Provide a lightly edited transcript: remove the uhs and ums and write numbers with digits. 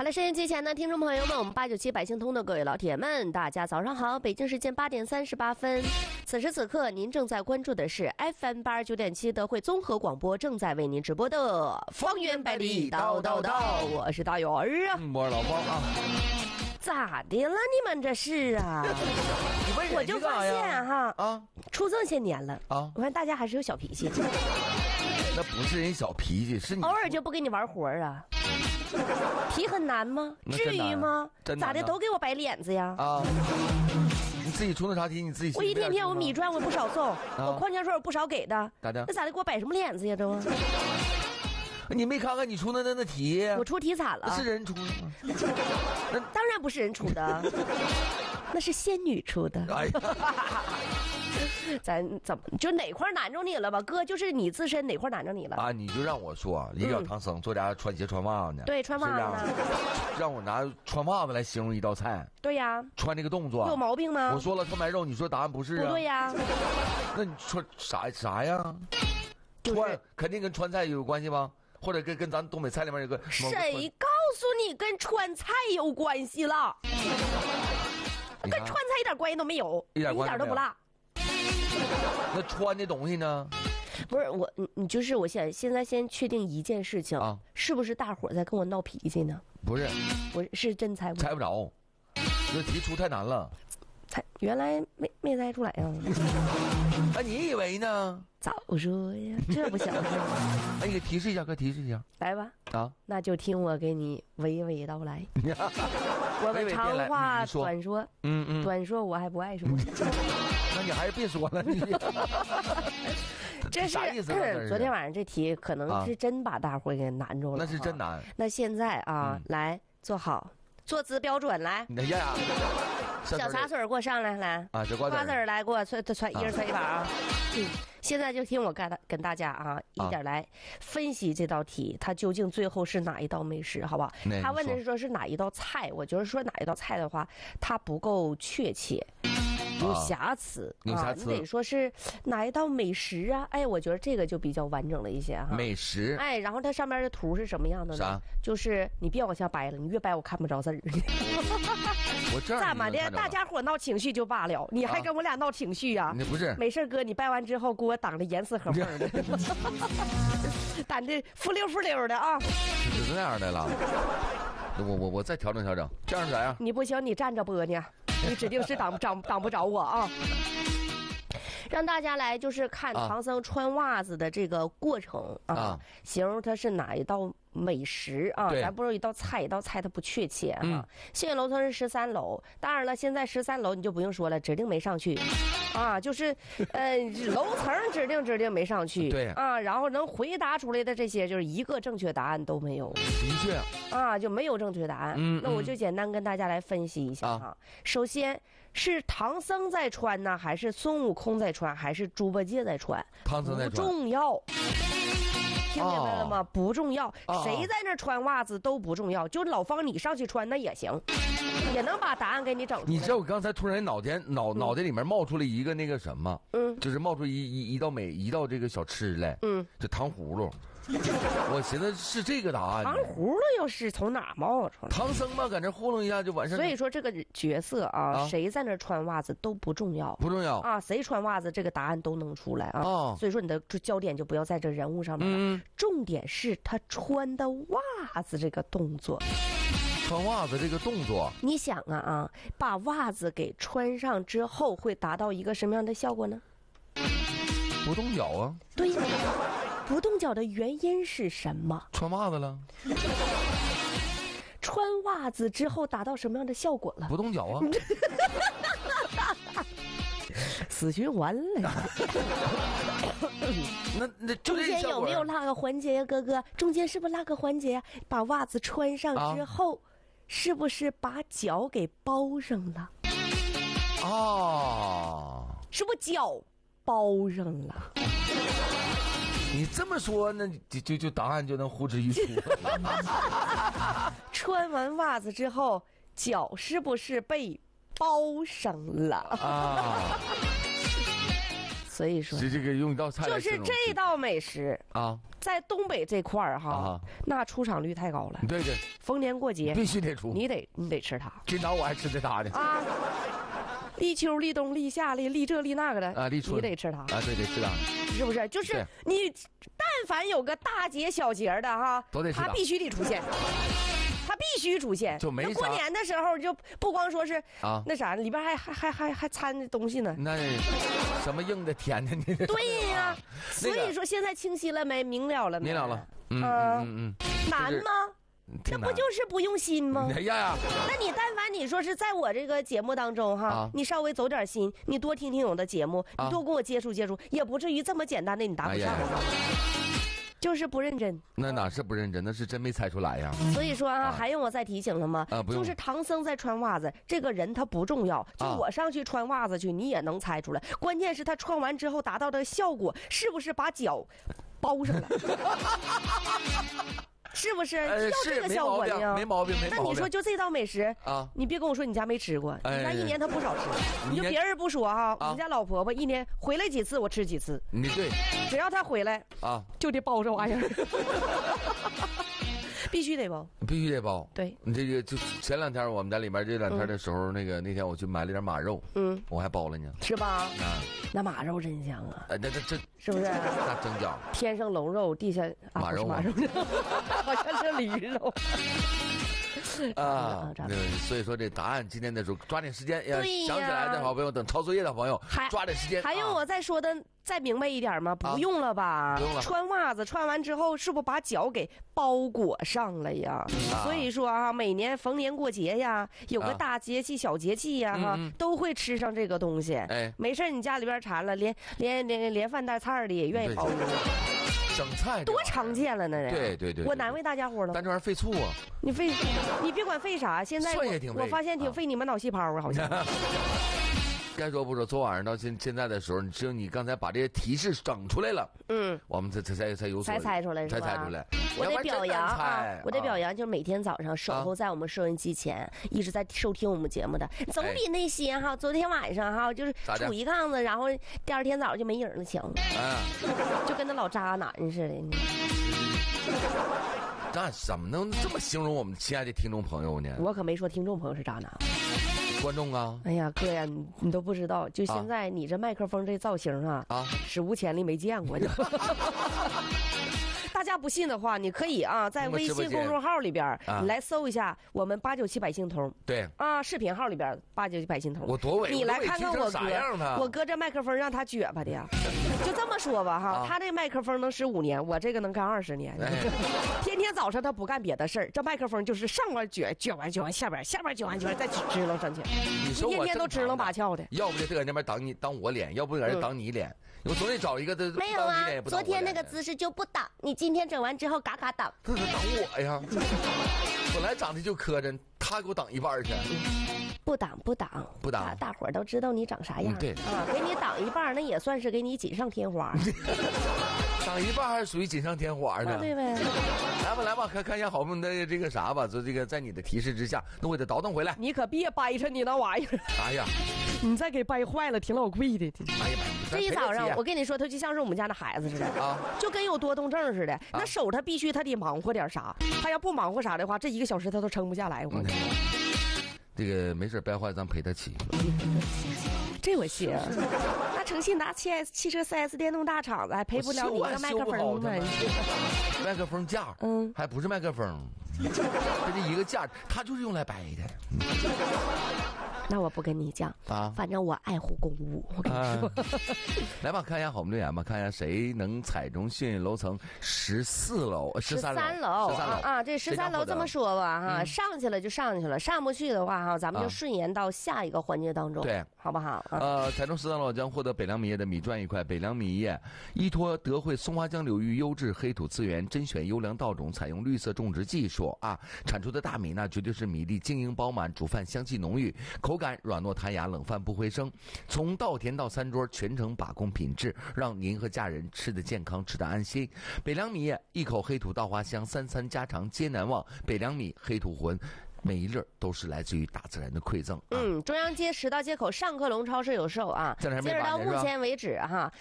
了，收音机前的听众朋友们，我们897百姓通的各位老铁们，大家早上好！北京时间8点38分，此时此刻您正在关注的是 FM89.7德惠综合广播正在为您直播的方圆百里叨叨叨，我是大圆儿啊， 我是老方啊。 咋的了你们这是啊？我就发现哈啊，出这些年了啊，我看大家还是有小脾气。 那不是人小脾气，是你偶尔就不给你玩活啊。题很难吗？至于吗？咋的都给我摆脸子呀？啊！ 你自己出那啥题，你自己。 我一天天我米赚我不少送，我矿泉水我不少给的。 咋的？ 那咋的给我摆什么脸子呀？这不？ 你没看看你出那题？ 我出题惨了。 是人出的吗？ 那当然不是人出的，那是仙女出的。哎呀！咱怎么就哪块难着你了吧，哥？就是你自身哪块难着你了啊？你就让我说，一个唐僧做俩穿鞋穿袜子呢。 对，穿袜子呢。 让我拿穿袜子来形容一道菜。 对呀。 穿这个动作有毛病吗？ 我说了穿白肉，你说答案不是啊？ 不对呀。 那你穿啥呀？穿肯定跟川菜有关系吗？或者跟咱东北菜里面有个？ 谁告诉你跟川菜有关系了？跟川菜一点关系都没有，一点都不辣。 那穿的东西呢？ 不是我，你就是我现在先确定一件事情啊，是不是大伙在跟我闹脾气呢？ 不是， 我是真猜不着，这题出太难了。 原来没猜出来呀。 那你以为呢？ 早说呀，这不小事。 哎，你给提示一下，快提示一下。 来吧，啊，那就听我给你娓娓道来。我们长话短说，短说我还不爱说。 那你还是别说了，你这是啥意思？昨天晚上这题可能是真把大伙给难住了。 那是真难。 那现在啊，来坐好，坐姿标准，来。 哎呀， 小茶水给我上来，来啊，这瓜子儿来给我揣，一人揣一把啊。现在就听我跟大家啊一点来分析这道题，它究竟最后是哪一道美食，好不好？他问的是说是哪一道菜，我觉得说哪一道菜的话，它不够确切。有瑕疵啊！你得说是哪一道美食啊？哎，我觉得这个就比较完整了一些哈。 美食， 哎，然后它上面的图是什么样的呢？ 啥？ 就是你别往下掰了，你越掰我看不着字儿。 我这怎么的？大家伙闹情绪就罢了，你还跟我俩闹情绪啊？ 你不是？ 没事哥，你掰完之后给我挡着严丝合缝的，挡的浮溜的啊！ 是那样的了。我再调整，这样咋样？ 你不行，你站着播呢。你指定是挡不着我啊！让大家来就是看唐僧穿袜子的这个过程啊，形容它是哪一道美食啊？咱不是一道菜它不确切啊。幸运楼层是13楼，当然了，现在13楼你就不用说了，指定没上去啊，就是楼层指定没上去， 对啊，然后能回答出来的这些就是一个正确答案都没有， 的确啊，就没有正确答案。那我就简单跟大家来分析一下啊。首先是唐僧在穿呢，还是孙悟空在穿，还是猪八戒在穿？ 唐僧在穿， 不重要。听明白了吗？不重要，谁在那穿袜子都不重要，就老方你上去穿那也行，也能把答案给你整出来。 你知道我刚才突然脑袋里面冒出了一个那个什么，就是冒出一道这个小吃来，就糖葫芦。我寻思是这个答案。 糖葫芦又是从哪冒出来？ 唐僧嘛，搁那糊弄一下就完事。 所以说这个角色啊，谁在那穿袜子都不重要， 不重要啊，谁穿袜子这个答案都能出来啊。所以说你的焦点就不要在这人物上面了，重点是他穿的袜子这个动作。 穿袜子这个动作， 你想啊，把袜子给穿上之后会达到一个什么样的效果呢？ 不动脚啊。 对呀。不动脚的原因是什么？ 穿袜子了。 穿袜子之后达到什么样的效果了？ 不动脚啊。 死循环了。 那中间有没有那个环节呀，哥哥？中间是不是那个环节呀？把袜子穿上之后，是不是把脚给包上了？ 哦， 是不是脚包上了？ 你这么说，那就答案就能呼之欲出。 穿完袜子之后，脚是不是被包上了？啊！ 所以说这个用一道菜来就是这道美食啊， 在东北这块儿哈，那出场率太高了。 对对， 逢年过节必须得出， 你得吃它。 今早我还吃的它呢啊，立秋、立冬、立夏、立这、立那个的啊，立春你得吃它啊，对，得吃它， 是不是？就是你但凡有个大节小节的哈， 都得吃它必须得出现。它必须出现， 就没啥。 过年的时候就不光说是啊，那啥里边还掺东西呢。 那什么硬的甜的你？ 对呀，所以说现在清晰了没？明了了没？ 明了了。 难吗？这不就是不用心吗？ 哎呀， 那你但凡你说是在我这个节目当中哈，你稍微走点心，你多听听我的节目，你多跟我接触接触，也不至于这么简单的你答不上。就是不认真， 那哪是不认真，那是真没猜出来呀。 所以说啊，还用我再提醒了吗？ 不用。 就是唐僧在穿袜子，这个人他不重要，就我上去穿袜子去，你也能猜出来。关键是他穿完之后达到的效果，是不是把脚包上了？是不是要这个效果呢？ 没毛病，没毛病。 那你说就这道美食啊，你别跟我说你家没吃过，你家一年他不少吃。你就别人不说哈，我们家老婆婆一年回来几次，我吃几次。 你对， 只要她回来啊，就得包这玩意儿。必须得包， 必须得包。 对， 你这个就前两天我们家里面这两天的时候，那天我去买了点马肉，我还包了呢， 是吧？啊，那马肉真香啊！ 那是不是？ 那真香。 天上龙肉，地下马肉， 马肉，好像是驴肉。 啊，所以说这答案今天的时候抓点时间，要想起来的好朋友，等抄作业的朋友抓点时间。 还用我再说的再明白一点吗？不用了吧？ 不用了。 穿袜子穿完之后，是不是把脚给包裹上了呀？所以说啊，每年逢年过节呀，有个大节气、小节气呀，哈，都会吃上这个东西。哎，没事你家里边馋了，连饭带菜的也愿意包。 整菜多常见了呢！ 对， 我难为大家伙了。 但这玩意儿费醋啊！ 你别管费啥，现在我发现挺费你们脑细胞啊，好像。 该说不说，昨晚上到现在的时候，只有你刚才把这些提示整出来了，我们才有所才猜出来， 才猜出来。 我得表扬啊！我得表扬，就是每天早上守候在我们收音机前，一直在收听我们节目的，总比那些哈昨天晚上哈就是杵一杠子，然后第二天早上就没影了强。就跟那老渣男似的。 那怎么能这么形容我们亲爱的听众朋友呢？ 我可没说听众朋友是渣男。 观众啊！ 哎呀，哥呀，你都不知道，就现在你这麦克风这造型啊，史无前例，没见过。大家不信的话，你可以啊，在微信公众号里边，你来搜一下我们897百姓通。 对啊，视频号里边897百姓通。 我多委屈， 你来看看我哥，我哥这麦克风让他撅巴的呀。就这么说吧哈，他这麦克风能使5年，我这个能干20年。天天早上他不干别的事儿，这麦克风就是上边撅完下边撅完再支棱上去。 你说天天都支棱拔翘的， 要不就搁那边当我脸，要不搁这当你脸。我总得找一个的。 没有啊，昨天那个姿势就不挡，你今天整完之后嘎嘎挡。 这是挡我呀！本来长得就磕碜，他给我挡一半去。 不挡，大伙儿都知道你长啥样。 对啊，给你挡一半，那也算是给你锦上添花。 挡一半还是属于锦上添花呢？ 对呗。 来吧，看一下好朋友的这个啥吧，就这个在你的提示之下，那我得倒腾回来。 你可别掰扯你那玩意儿。 哎呀， 你再给掰坏了，挺老贵的。 哎呀， 这一早上我跟你说，他就像是我们家的孩子似的啊，就跟有多动症似的。那手他必须他得忙活点啥，他要不忙活啥的话，这1个小时他都撑不下来。我这个没事掰坏，咱赔得起。 这我信。那诚信达汽车 4S 电动大厂子还赔不了你一个麦克风吗？ 麦克风架，还不是麦克风，这一个架，它就是用来掰的。 那我不跟你讲啊，反正我爱护公务。我跟你说， 来吧，看一下好朋友留言吧，看一下谁能踩中幸运楼层13楼啊！这13楼这么说吧哈，上去了就上去了，上不去的话哈，咱们就顺延到下一个环节当中， 对， 好不好？ 踩中13楼将获得北凉米业的米砖1块，北凉米业依托德惠松花江流域优质黑土资源，甄选优良稻种，采用绿色种植技术啊，产出的大米那绝对是米粒晶莹饱满，煮饭香气浓郁，口感软糯弹牙，冷饭不回声。从稻田到餐桌，全程把控品质，让您和家人吃得健康，吃得安心。北凉米业一口黑土稻花香，3餐家常皆难忘。北凉米黑土浑。每一粒都是来自于大自然的馈赠。 中央街10道街口上客隆超市有售啊。截止到目前为止哈，